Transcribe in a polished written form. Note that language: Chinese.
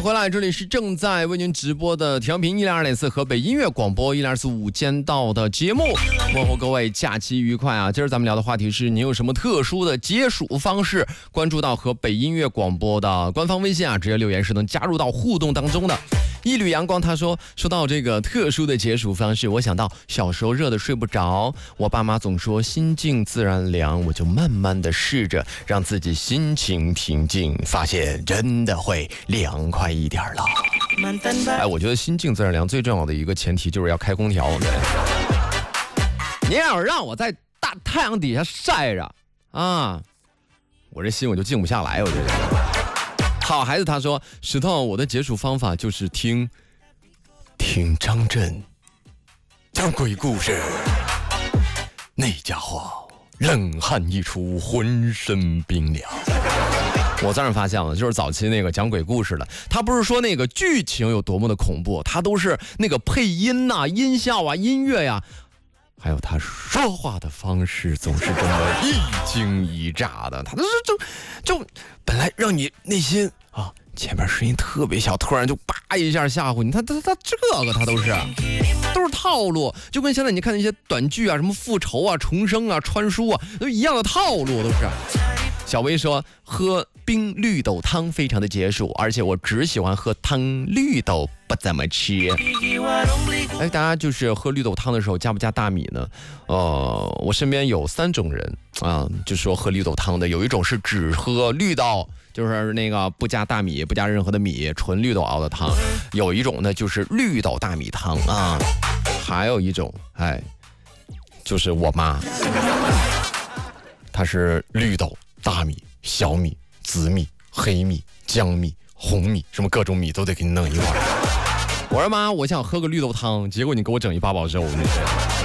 迎回来，这里是正在为您直播的调频102.4河北音乐广播102.4午间到的节目，问候各位假期愉快啊！今儿咱们聊的话题是您有什么特殊的解暑方式？关注到河北音乐广播的官方微信啊，直接留言是能加入到互动当中的。一缕阳光他说到这个特殊的解暑方式，我想到小时候热得睡不着，我爸妈总说心静自然凉，我就慢慢的试着让自己心情平静，发现真的会凉快一点了。我觉得心静自然凉最重要的一个前提就是要开空调。你要让我在大太阳底下晒着啊，我这心我就静不下来，我觉得。好孩子他说，石头，我的解暑方法就是听张震讲鬼故事，那家伙冷汗一出，浑身冰凉。我当然发现了，就是早期那个讲鬼故事的，他不是说那个剧情有多么的恐怖，他都是那个配音呐、音效啊、音乐呀，还有他说话的方式总是这么一惊一乍的，他就本来让你内心啊前面声音特别小，突然就叭一下吓唬你，他这个他都是套路，就跟现在你看那些短剧啊，什么复仇啊、重生啊、穿书啊，都一样的套路都是。小薇说喝冰绿豆汤非常的解暑，而且我只喜欢喝汤，绿豆不怎么吃。大家就是喝绿豆汤的时候加不加大米呢？我身边有3种人啊，就说喝绿豆汤的，有一种是只喝绿豆，就是那个不加大米，不加任何的米，纯绿豆熬的汤；有一种呢就是绿豆大米汤啊，还有一种就是我妈，她是绿豆、大米、小米、紫米、黑米、江米、红米，什么各种米都得给你弄一块。我说妈，我想喝个绿豆汤，结果你给我整一八宝粥，你说。